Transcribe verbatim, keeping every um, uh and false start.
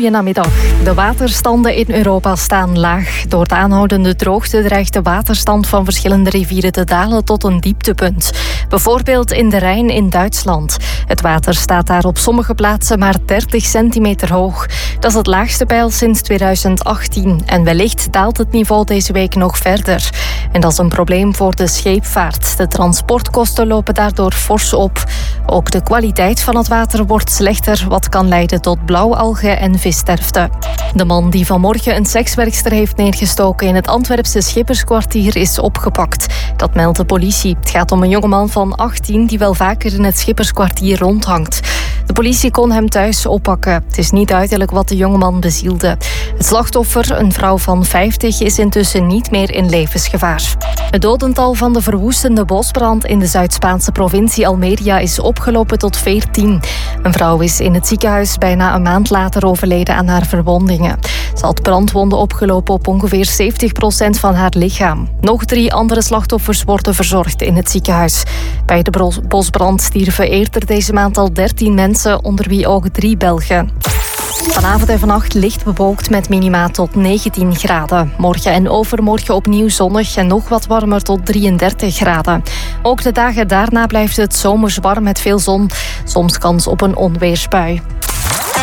Goedenamiddag. De waterstanden in Europa staan laag. Door de aanhoudende droogte dreigt de waterstand van verschillende rivieren te dalen tot een dieptepunt. Bijvoorbeeld in de Rijn in Duitsland. Het water staat daar op sommige plaatsen maar dertig centimeter hoog. Dat is het laagste peil sinds tweeduizend achttien. En wellicht daalt het niveau deze week nog verder. En dat is een probleem voor de scheepvaart. De transportkosten lopen daardoor fors op. Ook de kwaliteit van het water wordt slechter, wat kan leiden tot blauwalgen en vissterfte. De man die vanmorgen een sekswerkster heeft neergestoken in het Antwerpse Schipperskwartier is opgepakt. Dat meldt de politie. Het gaat om een jongeman van achttien die wel vaker in het Schipperskwartier rondhangt. De politie kon hem thuis oppakken. Het is niet duidelijk wat de jongeman bezielde. Het slachtoffer, een vrouw van vijftig, is intussen niet meer in levensgevaar. Het dodental van de verwoestende bosbrand in de Zuid-Spaanse provincie Almeria is opgelopen tot veertien. Een vrouw is in het ziekenhuis bijna een maand later overleden aan haar verwondingen. Ze had brandwonden opgelopen op ongeveer zeventig procent van haar lichaam. Nog drie andere slachtoffers worden verzorgd in het ziekenhuis. Bij de bosbrand stierven eerder deze maand al dertien mensen, onder wie ook drie Belgen. Vanavond en vannacht licht bewolkt met minima tot negentien graden. Morgen en overmorgen opnieuw zonnig en nog wat warmer tot drieëndertig graden. Ook de dagen daarna blijft het zomers warm met veel zon. Soms kans op een onweersbui.